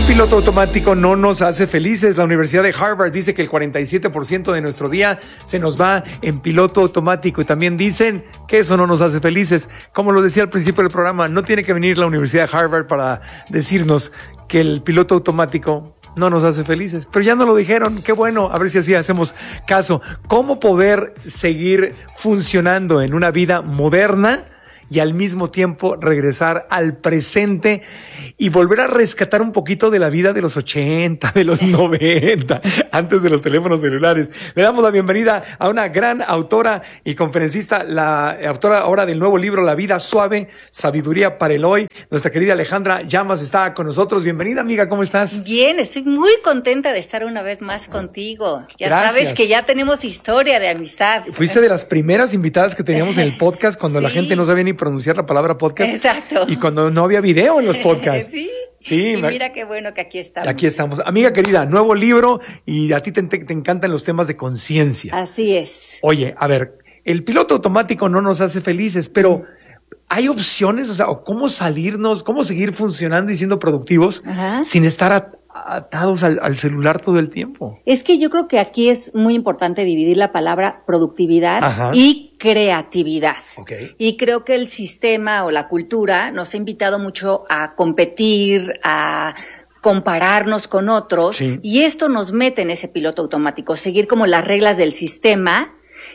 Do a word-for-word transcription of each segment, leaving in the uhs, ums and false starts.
El piloto automático no nos hace felices. La Universidad de Harvard dice que el cuarenta y siete por ciento de nuestro día se nos va en piloto automático y también dicen que eso no nos hace felices. Como lo decía al principio del programa, no tiene que venir la Universidad de Harvard para decirnos que el piloto automático no nos hace felices, pero ya no lo dijeron. Qué bueno, a ver si así hacemos caso. ¿Cómo poder seguir funcionando en una vida moderna y al mismo tiempo regresar al presente y volver a rescatar un poquito de la vida de los ochenta, de los noventa, antes de los teléfonos celulares? Le damos la bienvenida a una gran autora y conferencista, la autora ahora del nuevo libro La vida suave, sabiduría para el hoy. Nuestra querida Alejandra Llamas está con nosotros. Bienvenida, amiga, ¿cómo estás? Bien, estoy muy contenta de estar una vez más contigo. Ya Gracias. Sabes que ya tenemos historia de amistad. Fuiste de las primeras invitadas que teníamos en el podcast cuando sí. la gente no sabía ni pronunciar la palabra podcast. Exacto. Y cuando no había video en los podcasts. Sí. Sí. Y mira qué bueno que aquí estamos. Aquí estamos. Amiga querida, nuevo libro y a ti te, te, te encantan los temas de conciencia. Así es. Oye, a ver, el piloto automático no nos hace felices, pero ¿hay opciones? O sea, ¿cómo salirnos, cómo seguir funcionando y siendo productivos Ajá. sin estar a, atados al, al celular todo el tiempo? Es que yo creo que aquí es muy importante dividir la palabra productividad Ajá. y creatividad. Okay. Y creo que el sistema o la cultura nos ha invitado mucho a competir, a compararnos con otros, sí. y esto nos mete en ese piloto automático, seguir como las reglas del sistema.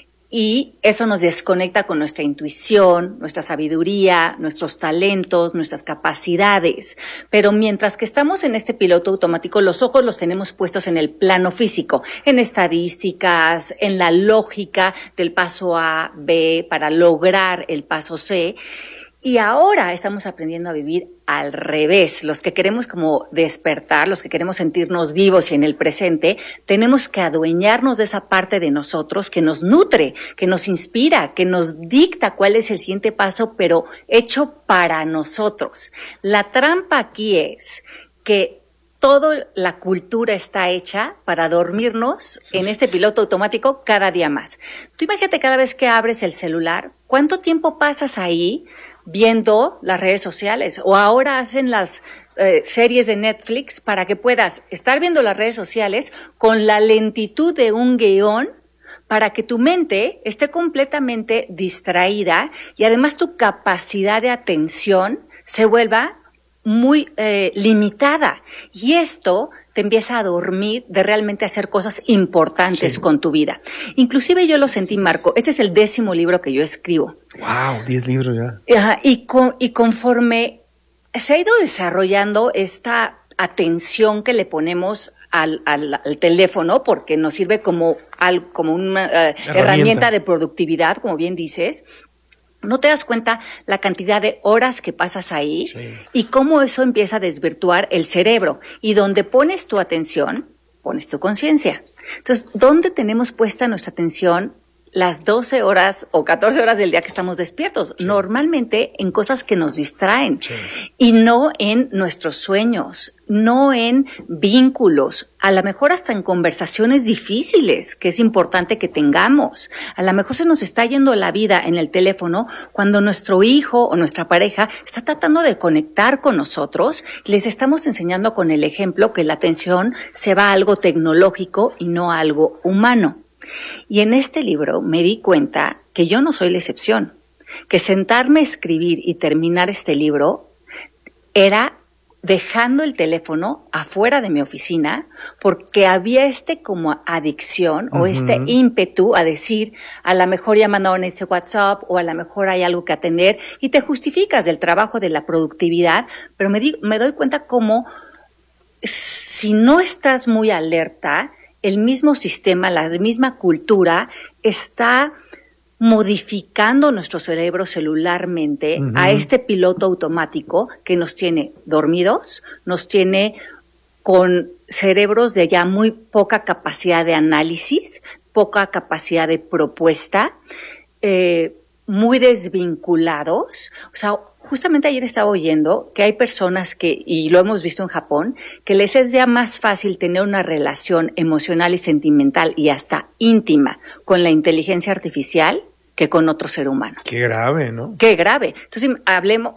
Y eso nos desconecta con nuestra intuición, nuestra sabiduría, nuestros talentos, nuestras capacidades. Pero mientras que estamos en este piloto automático, los ojos los tenemos puestos en el plano físico, en estadísticas, en la lógica del paso A, B, para lograr el paso C. Y ahora estamos aprendiendo a vivir al revés. Los que queremos como despertar, los que queremos sentirnos vivos y en el presente, tenemos que adueñarnos de esa parte de nosotros que nos nutre, que nos inspira, que nos dicta cuál es el siguiente paso, pero hecho para nosotros. La trampa aquí es que toda la cultura está hecha para dormirnos en este piloto automático cada día más. Tú imagínate cada vez que abres el celular, ¿cuánto tiempo pasas ahí viendo las redes sociales? O ahora hacen las eh, series de Netflix para que puedas estar viendo las redes sociales con la lentitud de un guión para que tu mente esté completamente distraída y además tu capacidad de atención se vuelva muy eh, limitada. Y esto te empieza a dormir de realmente hacer cosas importantes sí. con tu vida. Inclusive yo lo sentí, Marco. Este es el décimo libro que yo escribo. Wow, diez libros ya. Uh, y, con, y conforme se ha ido desarrollando esta atención que le ponemos al, al, al teléfono, porque nos sirve como, al, como una uh, herramienta. herramienta de productividad, como bien dices, no te das cuenta la cantidad de horas que pasas ahí sí. y cómo eso empieza a desvirtuar el cerebro. Y donde pones tu atención, pones tu conciencia. Entonces, ¿dónde tenemos puesta nuestra atención las doce horas o catorce horas del día que estamos despiertos? Sí. Normalmente en cosas que nos distraen sí. y no en nuestros sueños, no en vínculos, a lo mejor hasta en conversaciones difíciles que es importante que tengamos. A lo mejor se nos está yendo la vida en el teléfono cuando nuestro hijo o nuestra pareja está tratando de conectar con nosotros y les estamos enseñando con el ejemplo que la atención se va a algo tecnológico y no a algo humano. Y en este libro me di cuenta que yo no soy la excepción, que sentarme a escribir y terminar este libro era dejando el teléfono afuera de mi oficina porque había este como adicción uh-huh. o este ímpetu a decir, a lo mejor ya mandaron ese WhatsApp o a lo mejor hay algo que atender y te justificas del trabajo, de la productividad, pero me, di, me doy cuenta como si no estás muy alerta, el mismo sistema, la misma cultura está modificando nuestro cerebro celularmente uh-huh. a este piloto automático que nos tiene dormidos, nos tiene con cerebros de ya muy poca capacidad de análisis, poca capacidad de propuesta, eh, muy desvinculados. O sea, justamente ayer estaba oyendo que hay personas que, y lo hemos visto en Japón, que les es ya más fácil tener una relación emocional y sentimental y hasta íntima con la inteligencia artificial que con otro ser humano. Qué grave, ¿no? Qué grave. Entonces, hablemos, o sea,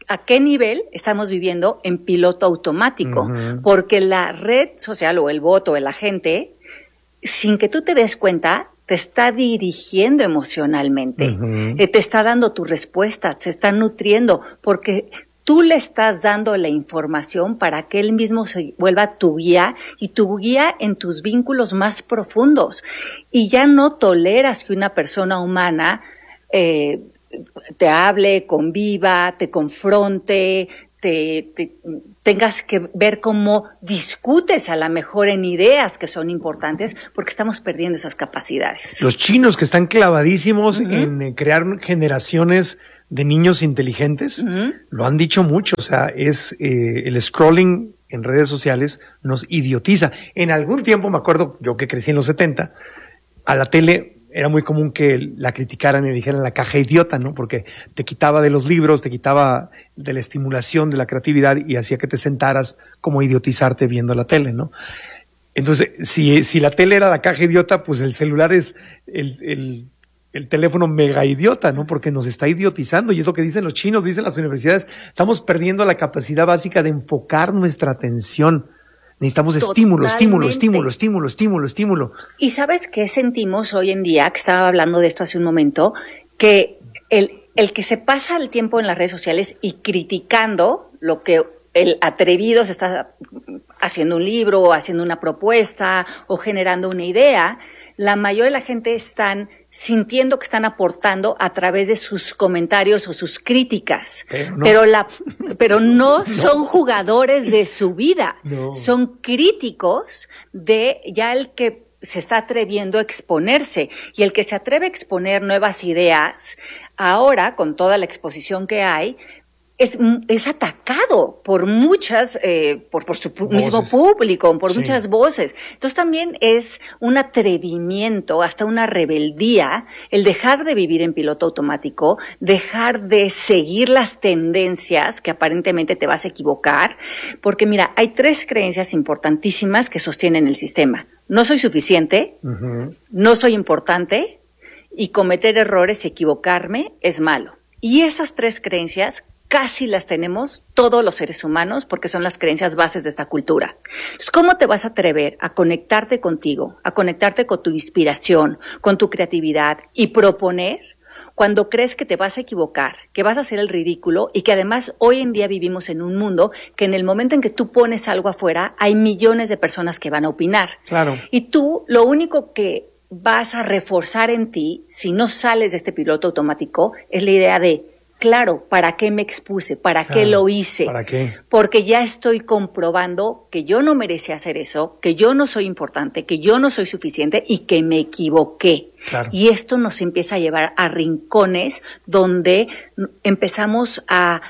a qué nivel estamos viviendo en piloto automático, uh-huh. porque la red social o el bot o el agente, sin que tú te des cuenta, te está dirigiendo emocionalmente, uh-huh. eh, te está dando tu respuesta, se está nutriendo, porque tú le estás dando la información para que él mismo se vuelva tu guía y tu guía en tus vínculos más profundos. Y ya no toleras que una persona humana eh, te hable, conviva, te confronte, te, te tengas que ver cómo discutes a lo mejor en ideas que son importantes, porque estamos perdiendo esas capacidades. Los chinos que están clavadísimos uh-huh. en eh, crear generaciones de niños inteligentes, uh-huh. lo han dicho mucho, o sea, es eh, el scrolling en redes sociales nos idiotiza. En algún tiempo, me acuerdo, yo que crecí en los setenta, a la tele era muy común que la criticaran y dijeran la caja idiota, ¿no? Porque te quitaba de los libros, te quitaba de la estimulación, de la creatividad y hacía que te sentaras como idiotizarte viendo la tele, ¿no? Entonces, si, si la tele era la caja idiota, pues el celular es el, el, el teléfono mega idiota, ¿no? Porque nos está idiotizando y es lo que dicen los chinos, dicen las universidades, estamos perdiendo la capacidad básica de enfocar nuestra atención. Necesitamos estímulo, estímulo, estímulo, estímulo, estímulo, estímulo. ¿Y sabes qué sentimos hoy en día? Que estaba hablando de esto hace un momento, que el, el que se pasa el tiempo en las redes sociales y criticando lo que el atrevido se está haciendo un libro, o haciendo una propuesta, o generando una idea, la mayoría de la gente están sintiendo que están aportando a través de sus comentarios o sus críticas, pero no, pero, la, pero no, no son jugadores de su vida, no. son críticos de ya el que se está atreviendo a exponerse, y el que se atreve a exponer nuevas ideas, ahora con toda la exposición que hay, Es, es atacado por muchas, eh, por, por su pu- mismo público, por sí. muchas voces. Entonces también es un atrevimiento, hasta una rebeldía, el dejar de vivir en piloto automático, dejar de seguir las tendencias que aparentemente te vas a equivocar, porque mira, hay tres creencias importantísimas que sostienen el sistema. No soy suficiente, uh-huh. no soy importante, y cometer errores y equivocarme es malo. Y esas tres creencias casi las tenemos todos los seres humanos porque son las creencias bases de esta cultura. Entonces, ¿cómo te vas a atrever a conectarte contigo, a conectarte con tu inspiración, con tu creatividad y proponer cuando crees que te vas a equivocar, que vas a hacer el ridículo y que además hoy en día vivimos en un mundo que en el momento en que tú pones algo afuera hay millones de personas que van a opinar? Claro. Y tú lo único que vas a reforzar en ti si no sales de este piloto automático es la idea de claro, ¿para qué me expuse? ¿Para claro, qué lo hice? ¿Para qué? Porque ya estoy comprobando que yo no merecía hacer eso, que yo no soy importante, que yo no soy suficiente y que me equivoqué. Claro. Y esto nos empieza a llevar a rincones donde empezamos a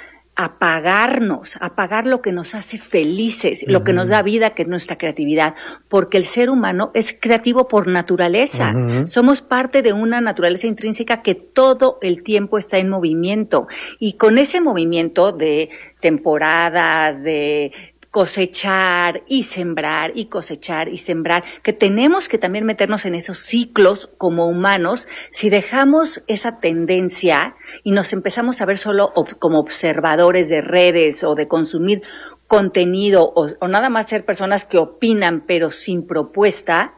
apagarnos, apagar lo que nos hace felices, uh-huh. lo que nos da vida, que es nuestra creatividad, porque el ser humano es creativo por naturaleza. Uh-huh. Somos parte de una naturaleza intrínseca que todo el tiempo está en movimiento, y con ese movimiento de temporadas, de cosechar y sembrar y cosechar y sembrar, que tenemos que también meternos en esos ciclos como humanos. Si dejamos esa tendencia y nos empezamos a ver solo ob- como observadores de redes o de consumir contenido o, o nada más ser personas que opinan pero sin propuesta,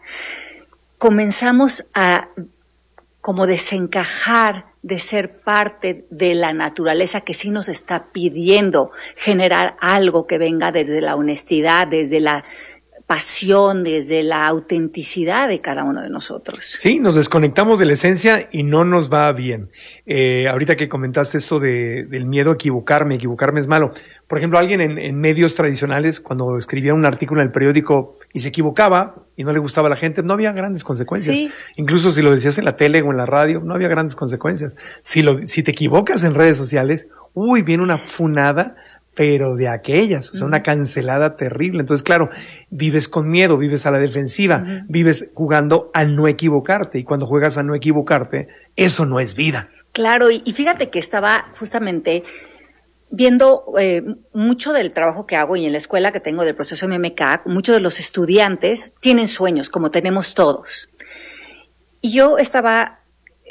comenzamos a como desencajar de ser parte de la naturaleza que sí nos está pidiendo generar algo que venga desde la honestidad, desde la pasión, desde la autenticidad de cada uno de nosotros. Sí, nos desconectamos de la esencia y no nos va bien. Eh, ahorita que comentaste eso de, del miedo a equivocarme, equivocarme es malo. Por ejemplo, alguien en, en medios tradicionales, cuando escribía un artículo en el periódico y se equivocaba y no le gustaba a la gente, no había grandes consecuencias. Sí. Incluso si lo decías en la tele o en la radio, no había grandes consecuencias. Si, lo, si te equivocas en redes sociales, uy, viene una funada, pero de aquellas, o sea, uh-huh. una cancelada terrible. Entonces, claro, vives con miedo, vives a la defensiva, uh-huh. vives jugando a no equivocarte, y cuando juegas a no equivocarte, eso no es vida. Claro, y, y fíjate que estaba justamente viendo eh, mucho del trabajo que hago y en la escuela que tengo del proceso M M K, muchos de los estudiantes tienen sueños, como tenemos todos. Y yo estaba eh,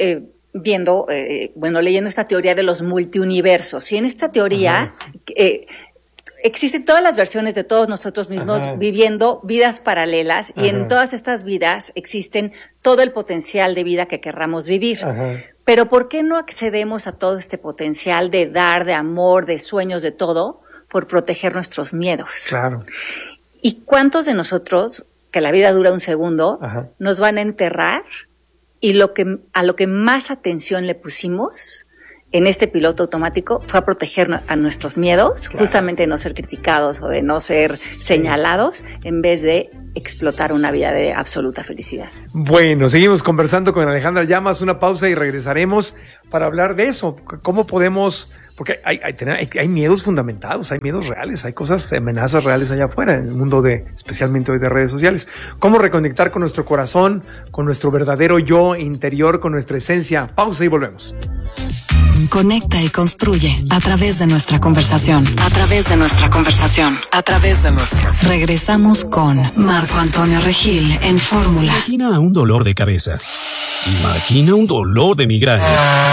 viendo, eh, bueno, leyendo esta teoría de los multiuniversos. Y en esta teoría eh, existen todas las versiones de todos nosotros mismos Ajá. viviendo vidas paralelas Ajá. y en todas estas vidas existen todo el potencial de vida que querramos vivir. Ajá. Pero ¿por qué no accedemos a todo este potencial de dar, de amor, de sueños, de todo, por proteger nuestros miedos? Claro. ¿Y cuántos de nosotros, que la vida dura un segundo, Ajá. nos van a enterrar y lo que, a lo que más atención le pusimos en este piloto automático fue a proteger a nuestros miedos, claro. justamente de no ser criticados o de no ser señalados, en vez de explotar una vida de absoluta felicidad? Bueno, seguimos conversando con Alejandra Llamas, una pausa y regresaremos para hablar de eso. ¿Cómo podemos...? Porque hay, hay, hay, hay miedos fundamentados, hay miedos reales, hay cosas, amenazas reales allá afuera, en el mundo de, especialmente hoy de redes sociales. ¿Cómo reconectar con nuestro corazón, con nuestro verdadero yo interior, con nuestra esencia? Pausa y volvemos. Conecta y construye a través de nuestra conversación, a través de nuestra conversación, a través de nuestra. Regresamos con Marco Antonio Regil en Fórmula. Imagina un dolor de cabeza. Imagina un dolor de migraña.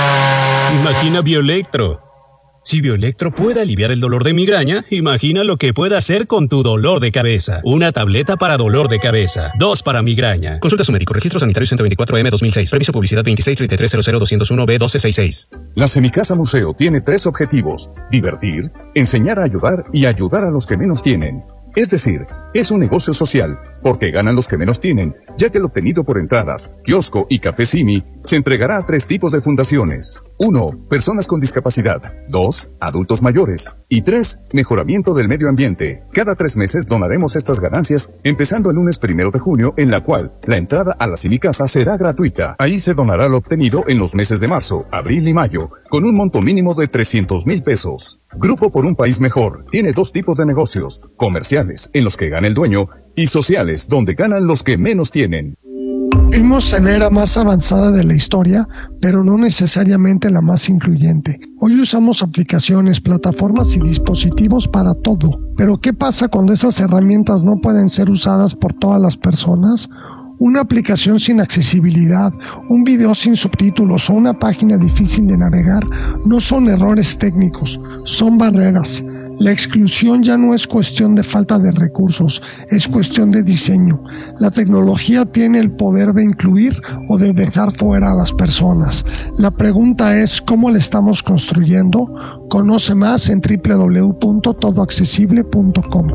Imagina Bioelectro. Si Bioelectro puede aliviar el dolor de migraña, imagina lo que puede hacer con tu dolor de cabeza. Una tableta para dolor de cabeza, dos para migraña. Consulta a su médico. Registro sanitario ciento veinticuatro M dos mil seis. Previso publicidad veintiséis treinta y tres cero cero doscientos uno B doce sesenta y seis. La Semicasa Museo tiene tres objetivos: divertir, enseñar a ayudar y ayudar a los que menos tienen. Es decir, es un negocio social, porque ganan los que menos tienen, ya que el obtenido por entradas, kiosco y café Simi se entregará a tres tipos de fundaciones. Uno, personas con discapacidad. Dos, adultos mayores. Y tres, mejoramiento del medio ambiente. Cada tres meses donaremos estas ganancias, empezando el lunes primero de junio, en la cual la entrada a la Semicasa será gratuita. Ahí se donará lo obtenido en los meses de marzo, abril y mayo, con un monto mínimo de trescientos mil pesos. Grupo por un País Mejor tiene dos tipos de negocios: comerciales, en los que gana el dueño, y sociales, donde ganan los que menos tienen. Vivimos en la era más avanzada de la historia, pero no necesariamente la más incluyente. Hoy usamos aplicaciones, plataformas y dispositivos para todo. Pero ¿qué pasa cuando esas herramientas no pueden ser usadas por todas las personas? Una aplicación sin accesibilidad, un video sin subtítulos o una página difícil de navegar no son errores técnicos, son barreras. La exclusión ya no es cuestión de falta de recursos, es cuestión de diseño. La tecnología tiene el poder de incluir o de dejar fuera a las personas. La pregunta es, ¿cómo la estamos construyendo? Conoce más en doble u doble u doble u punto todo accesible punto com.